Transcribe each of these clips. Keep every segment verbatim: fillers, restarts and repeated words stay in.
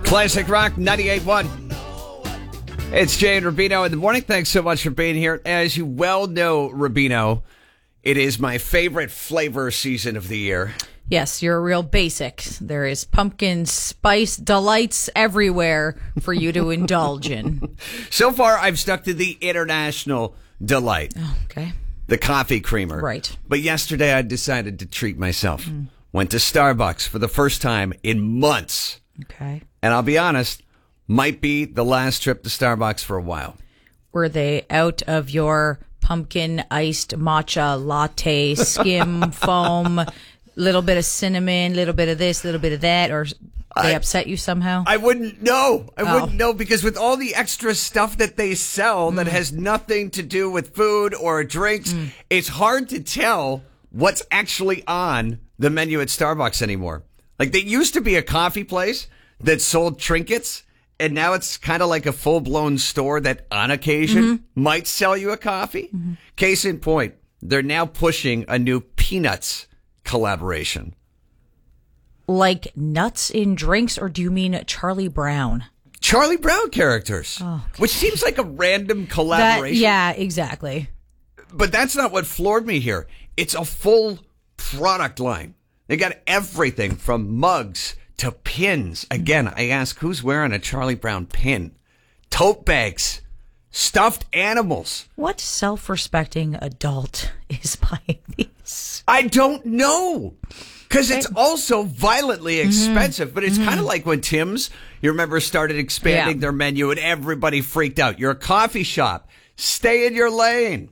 Classic Rock ninety-eight point one. It's Jay and Rubino in the morning. Thanks so much for being here. As you well know, Rubino, it is my favorite flavor season of the year. Yes, you're a real basic. There is pumpkin spice delights everywhere for you to indulge in. So far, I've stuck to the International Delight. Oh, okay. The coffee creamer. Right. But yesterday, I decided to treat myself. Mm. Went to Starbucks for the first time in months. Okay. And I'll be honest, might be the last trip to Starbucks for a while. Were they out of your pumpkin iced matcha latte, skim foam, little bit of cinnamon, little bit of this, little bit of that, or they I, upset you somehow? I wouldn't know. I oh. wouldn't know because with all the extra stuff that they sell mm. that has nothing to do with food or drinks, mm. it's hard to tell what's actually on the menu at Starbucks anymore. Like, they used to be a coffee place that sold trinkets, and now it's kind of like a full-blown store that on occasion mm-hmm. might sell you a coffee. Mm-hmm. Case in point, they're now pushing a new Peanuts collaboration. Like nuts in drinks, or do you mean Charlie Brown? Charlie Brown characters, oh, okay. which seems like a random collaboration. That, yeah, exactly. But that's not what floored me here. It's a full product line. They got everything from mugs to pins. Again, I ask, who's wearing a Charlie Brown pin? Tote bags, stuffed animals. What self-respecting adult is buying these? I don't know. Because it's also violently expensive. Mm-hmm. But it's mm-hmm. kind of like when Tim's, you remember, started expanding yeah. their menu and everybody freaked out. You're a coffee shop. Stay in your lane.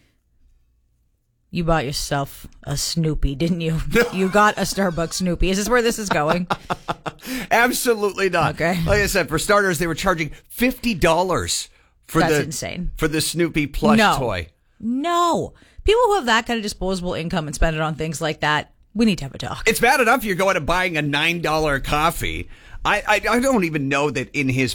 You bought yourself a Snoopy, didn't you? You got a Starbucks Snoopy. Is this where this is going? Absolutely not. Okay. Like I said, for starters, they were charging fifty dollars for That's the insane. for the Snoopy plush no. toy. No. People who have that kind of disposable income and spend it on things like that, we need to have a talk. It's bad enough you're going and buying a nine dollar coffee. I, I I don't even know that in his